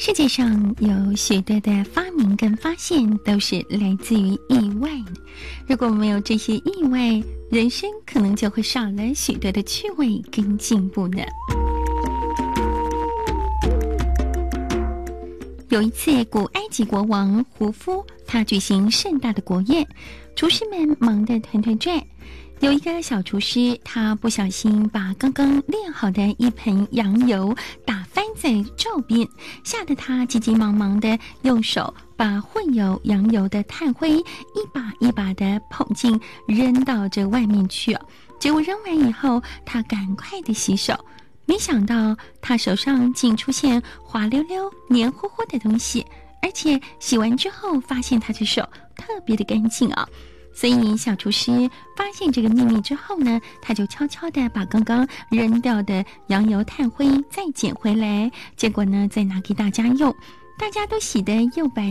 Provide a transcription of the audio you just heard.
世界上有许多的发明跟发现都是来自于意外的，如果没有这些意外，人生可能就会少了许多的趣味跟进步呢。有一次，古埃及国王胡夫他举行盛大的国宴，厨师们忙得团团转。有一个小厨师，他不小心把刚刚炼好的一盆羊油打翻在灶边，吓得他急急忙忙地用手把混有羊油的炭灰一把一把地捧进扔到这外面去。结果扔完以后，他赶快地洗手，没想到他手上竟出现滑溜溜黏糊糊的东西，而且洗完之后发现他的手特别的干净啊。所以小厨师发现这个秘密之后呢，他就悄悄地把刚刚扔掉的羊油炭灰再捡回来，结果呢再拿给大家用，大家都洗得又白